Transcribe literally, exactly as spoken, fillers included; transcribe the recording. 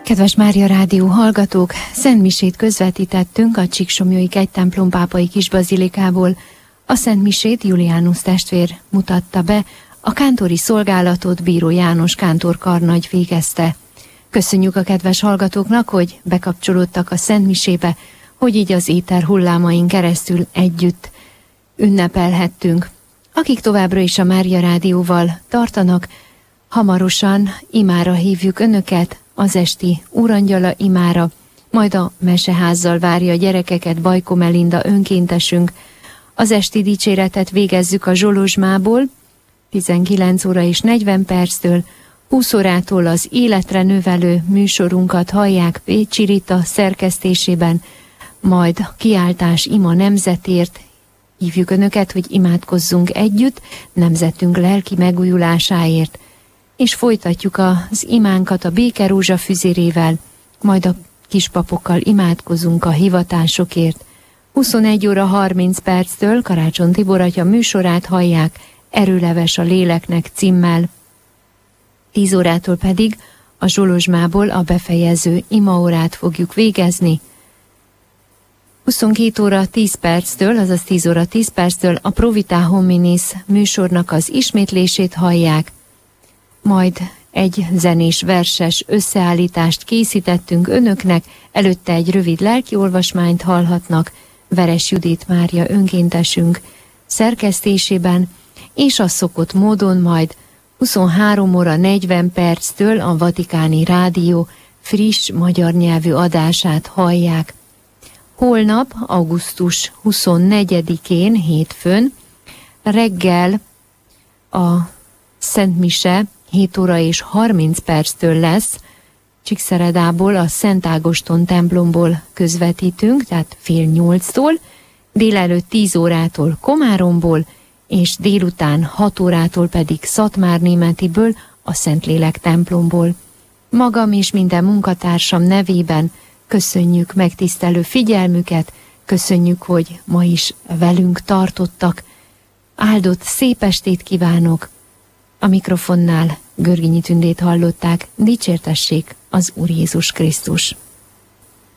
Kedves Mária Rádió hallgatók, szentmisét közvetítettünk a Csíksomlyói Kegytemplom pápai kisbazilikából. A szentmisét Juliánus testvér mutatta be, a kántori szolgálatot Bíró János kántorkarnagy végezte. Köszönjük a kedves hallgatóknak, hogy bekapcsolódtak a szentmisébe, hogy így az éter hullámain keresztül együtt ünnepelhettünk. Akik továbbra is a Mária Rádióval tartanak, hamarosan imára hívjuk önöket, az esti Úrangyala imára, majd a meseházzal várja a gyerekeket Bajko Melinda önkéntesünk. Az esti dicséretet végezzük a Zsolozsmából, tizenkilenc óra és negyven perctől, húsz órától az életre növelő műsorunkat hallják Pécsi Rita szerkesztésében, majd a kiáltás ima nemzetért. Hívjuk önöket, hogy imádkozzunk együtt nemzetünk lelki megújulásáért, és folytatjuk az imánkat a békerózsa füzérével, majd a kispapokkal imádkozunk a hivatásokért. huszonegy óra harminc perctől Karácsony Tibor atya műsorát hallják, Erőleves a léleknek címmel. tíz órától pedig a Zsolozsmából a befejező imaórát fogjuk végezni. huszonkét óra tíz perctől, azaz tíz óra tíz perctől a Provita Hominis műsornak az ismétlését hallják, majd egy zenés verses összeállítást készítettünk önöknek, előtte egy rövid lelkiolvasmányt hallhatnak Veres Judit Mária önkéntesünk szerkesztésében, és a szokott módon majd huszonhárom óra negyven perctől a Vatikáni Rádió friss magyar nyelvű adását hallják. Holnap, augusztus huszonnegyedikén, hétfőn, reggel a Szent Mise hét óra és harminc perctől lesz, Csíkszeredából, a Szent Ágoston templomból közvetítünk, tehát fél nyolctól, délelőtt tíz órától Komáromból, és délután hat órától pedig Szatmárnémetiből, a Szentlélek templomból. Magam és minden munkatársam nevében köszönjük megtisztelő figyelmüket, köszönjük, hogy ma is velünk tartottak. Áldott szép estét kívánok! A mikrofonnál Görgényi Tündét hallották, dicsértessék az Úr Jézus Krisztus!